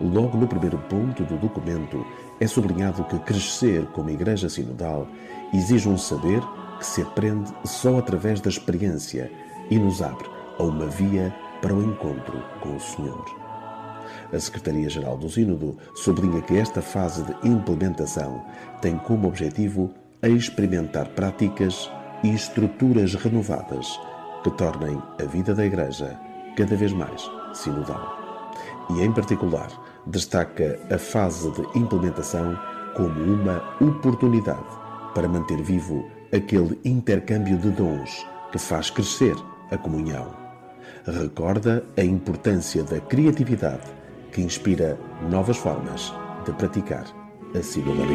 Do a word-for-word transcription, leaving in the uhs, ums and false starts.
Logo no primeiro ponto do documento, é sublinhado que crescer como Igreja Sinodal exige um saber que se aprende só através da experiência e nos abre a uma via para o encontro com o Senhor. A Secretaria-Geral do Sínodo sublinha que esta fase de implementação tem como objetivo a experimentar práticas e estruturas renovadas que tornem a vida da Igreja cada vez mais sinodal. E, em particular, destaca a fase de implementação como uma oportunidade para manter vivo aquele intercâmbio de dons que faz crescer a comunhão. Recorda a importância da criatividade que inspira novas formas de praticar a sinodalidade.